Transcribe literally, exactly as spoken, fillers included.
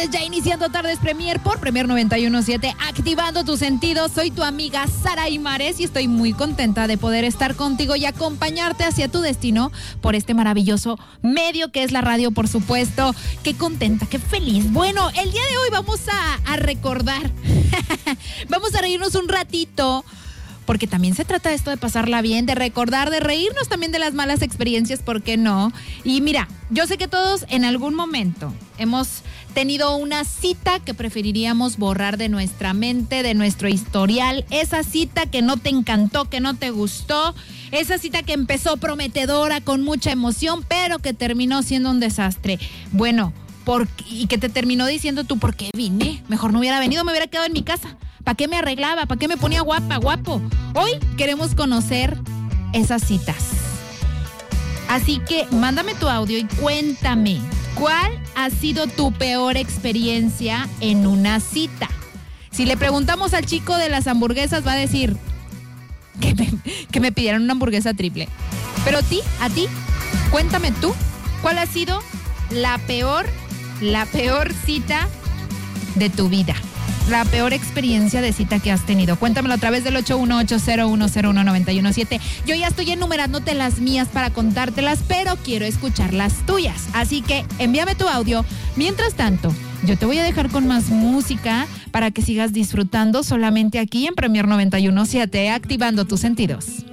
viernes, ya iniciando Tardes Premier por Premier noventa y uno punto siete, activando tus sentidos. Soy tu amiga Sara Imares y estoy muy contenta de poder estar contigo y acompañarte hacia tu destino por este maravilloso medio que es la radio, por supuesto. Qué contenta, qué feliz. Bueno, el día de hoy vamos a, a recordar, vamos a reírnos un ratito, porque también se trata de esto de pasarla bien, de recordar, de reírnos también de las malas experiencias, ¿por qué no? Y mira, yo sé que todos en algún momento hemos tenido una cita que preferiríamos borrar de nuestra mente, de nuestro historial, esa cita que no te encantó, que no te gustó, esa cita que empezó prometedora, con mucha emoción, pero que terminó siendo un desastre. Bueno, por, y que te terminó diciendo tú, ¿por qué vine? Mejor no hubiera venido, me hubiera quedado en mi casa. ¿Para qué me arreglaba? ¿Para qué me ponía guapa, guapo? Hoy queremos conocer esas citas. Así que mándame tu audio y cuéntame, ¿cuál ha sido tu peor experiencia en una cita? Si le preguntamos al chico de las hamburguesas, va a decir que me, que me pidieron una hamburguesa triple. Pero a ti, a ti, cuéntame tú, ¿cuál ha sido la peor, la peor cita de tu vida? La peor experiencia de cita que has tenido. Cuéntamelo a través del ocho uno ocho cero uno cero uno nueve uno siete. Yo ya estoy enumerándote las mías para contártelas, pero quiero escuchar las tuyas. Así que envíame tu audio. Mientras tanto, yo te voy a dejar con más música para que sigas disfrutando solamente aquí en Premier noventa y uno punto siete, activando tus sentidos.